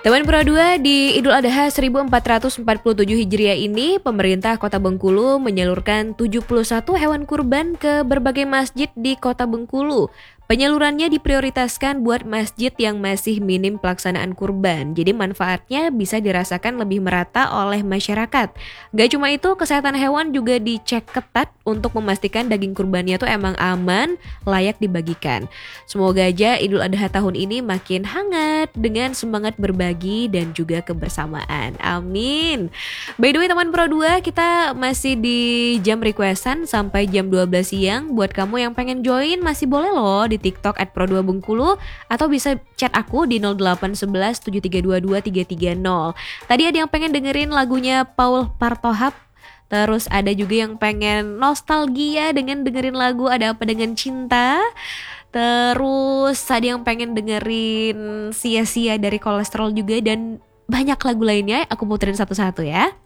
Teman Pro 2 di Idul Adha 1447 Hijriah ini, pemerintah Kota Bengkulu menyalurkan 71 hewan kurban ke berbagai masjid di Kota Bengkulu. Penyalurannya diprioritaskan buat masjid yang masih minim pelaksanaan kurban, jadi manfaatnya bisa dirasakan lebih merata oleh masyarakat. Gak cuma itu, kesehatan hewan juga dicek ketat untuk memastikan daging kurbannya tuh emang aman, layak dibagikan. Semoga aja Idul Adha tahun ini makin hangat dengan semangat berbagi dan juga kebersamaan. Amin. By the way teman Pro 2, kita masih di jam requestan sampai jam 12 siang. Buat kamu yang pengen join masih boleh loh di TikTok @pro2bengkulu atau bisa chat aku di 0811 7322 330. Tadi ada yang pengen dengerin lagunya Paul Partohap. Terus ada juga yang pengen nostalgia dengan dengerin lagu Ada Apa Dengan Cinta. Terus ada yang pengen dengerin Sia-Sia dari Kolesterol juga, dan banyak lagu lainnya. Aku puterin satu-satu ya.